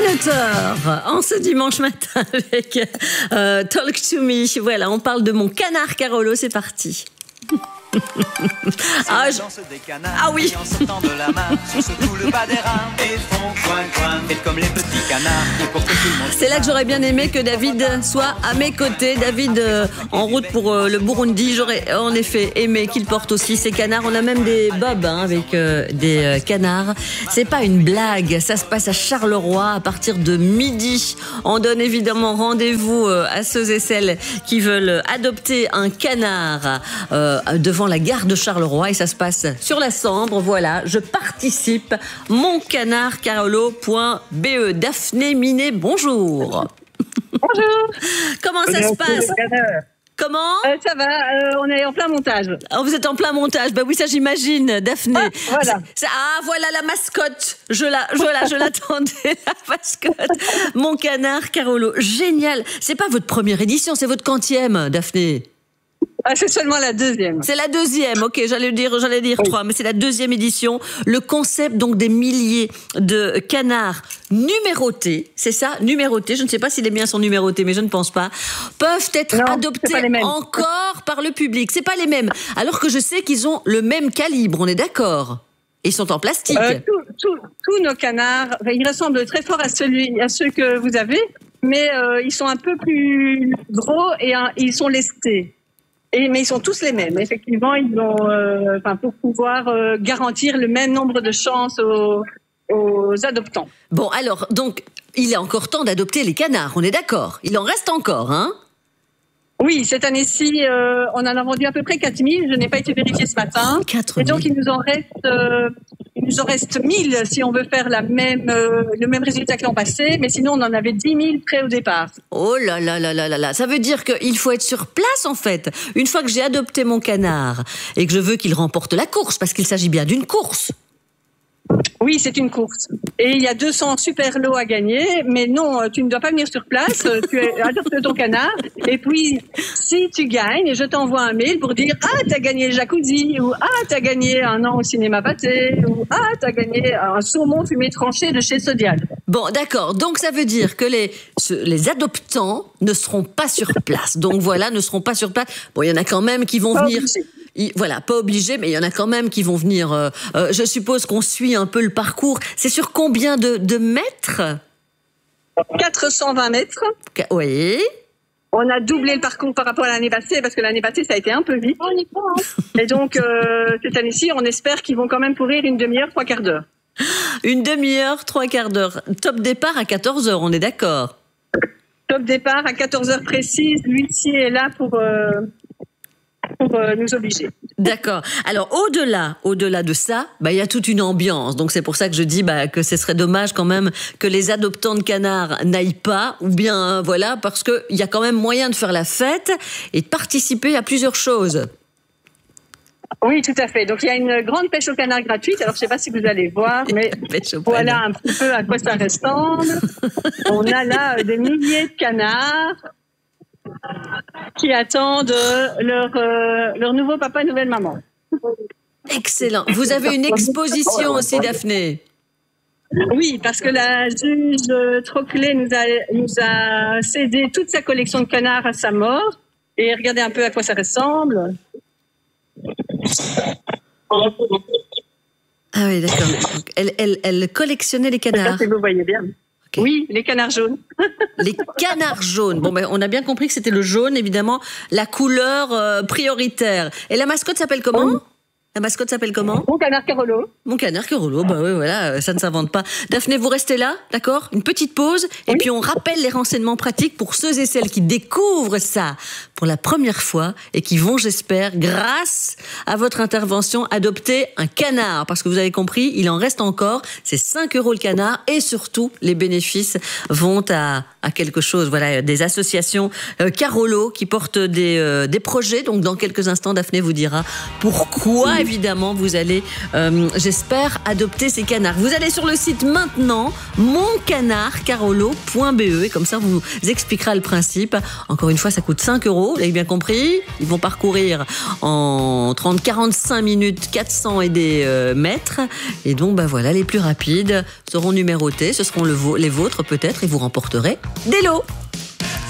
Molitor, en ce dimanche matin avec Talk to Me. Voilà, on parle de mon canard Carolo, c'est parti. Ah oui. C'est là que j'aurais bien aimé que David soit à mes côtés. David en route pour le Burundi. J'aurais en effet aimé qu'il porte aussi ses canards. On a même des bobs avec des canards. C'est pas une blague. Ça se passe à Charleroi à partir de midi. On donne évidemment rendez-vous à ceux et celles qui veulent adopter un canard devant la gare de Charleroi et ça se passe sur la Sambre. Voilà, je participe. Moncanardcarolo.be. Daphné Minet, bonjour. Bonjour. Comment ça se passe? Comment? Ça va, on est en plein montage. Oh, vous êtes en plein montage. Ben oui, ça j'imagine, Daphné. Ah, voilà. Voilà la mascotte. Je l'attendais, la mascotte. Mon canard Carolo. Génial. C'est pas votre première édition, c'est votre quantième, Daphné? Ah, c'est seulement la deuxième. C'est la deuxième, ok, j'allais dire oui. 3, mais c'est la deuxième édition. Le concept donc des milliers de canards numérotés, c'est ça, numérotés, je ne sais pas si les miens sont numérotés, mais je ne pense pas, peuvent être adoptés encore par le public. C'est pas les mêmes, alors que je sais qu'ils ont le même calibre, on est d'accord? Ils sont en plastique. Tous nos canards, ils ressemblent très fort à ceux que vous avez, mais ils sont un peu plus gros et ils sont lestés. Mais ils sont tous les mêmes. Effectivement, ils ont, pour pouvoir garantir le même nombre de chances aux adoptants. Bon, alors, donc, il est encore temps d'adopter les canards, on est d'accord? Il en reste encore, hein? Oui, cette année-ci, on en a vendu à peu près 4000. Je n'ai pas été vérifiée ce matin. 4 000. Et donc, il nous en reste 1000 si on veut faire le même résultat que l'an passé. Mais sinon, on en avait 10 000 prêts au départ. Oh là là là là là là. Ça veut dire qu'il faut être sur place, en fait. Une fois que j'ai adopté mon canard et que je veux qu'il remporte la course, parce qu'il s'agit bien d'une course. Oui, c'est une course. Et il y a 200 super lots à gagner. Mais non, tu ne dois pas venir sur place. Tu adoptes ton canard. Et puis, si tu gagnes, je t'envoie un mail pour dire « Ah, t'as gagné le jacuzzi » ou « Ah, t'as gagné un an au cinéma pâté » ou « Ah, t'as gagné un saumon fumé tranché de chez Sodial ». Bon, d'accord. Donc, ça veut dire que les adoptants ne seront pas sur place. Donc, voilà, ne seront pas sur place. Bon, il y en a quand même qui vont venir... Voilà, pas obligé, mais il y en a quand même qui vont venir. Je suppose qu'on suit un peu le parcours. C'est sur combien de mètres? 420 mètres. Oui. On a doublé le parcours par rapport à l'année passée, parce que l'année passée, ça a été un peu vite. Et donc, cette année-ci, on espère qu'ils vont quand même courir une demi-heure, 3 quarts d'heure. Une demi-heure, 3 quarts d'heure. Top départ à 14 heures, on est d'accord? Top départ à 14 heures précises. L'huissier est là pour nous obliger. D'accord. Alors, au-delà de ça, il y a toute une ambiance. Donc, c'est pour ça que je dis que ce serait dommage quand même que les adoptants de canards n'aillent pas, ou bien, voilà, parce qu'il y a quand même moyen de faire la fête et de participer à plusieurs choses. Oui, tout à fait. Donc, il y a une grande pêche au canard gratuite. Alors, je ne sais pas si vous allez voir, mais voilà un petit peu à quoi ça ressemble. On a là des milliers de canards qui attendent leur nouveau papa, nouvelle maman. Excellent. Vous avez une exposition aussi, Daphné? Oui, parce que la juge Troclé nous a cédé toute sa collection de canards à sa mort. Et regardez un peu à quoi ça ressemble. Ah oui, d'accord. Donc, elle collectionnait les canards. Je sais pas si vous voyez bien. Okay. Oui, les canards jaunes. Les canards jaunes. Bon, on a bien compris que c'était le jaune, évidemment, la couleur prioritaire. Et la mascotte s'appelle comment? La mascotte s'appelle comment? Mon canard Carolo. Mon canard Carolo, oui, voilà, ça ne s'invente pas. Daphné, vous restez là, d'accord? Une petite pause, et puis on rappelle les renseignements pratiques pour ceux et celles qui découvrent ça pour la première fois et qui vont, j'espère, grâce à votre intervention, adopter un canard. Parce que vous avez compris, il en reste encore, c'est 5 € le canard, et surtout, les bénéfices vont à quelque chose. Voilà, des associations Carolo qui portent des projets. Donc, dans quelques instants, Daphné vous dira pourquoi, évidemment, vous allez, j'espère, adopter ces canards. Vous allez sur le site maintenant, moncanardcarolo.be, et comme ça, vous expliquera le principe. Encore une fois, ça coûte 5 €. Vous avez bien compris. Ils vont parcourir en 30-45 minutes 400 et des mètres. Et donc, voilà, les plus rapides seront numérotés. Ce seront les vôtres peut-être, et vous remporterez des lots.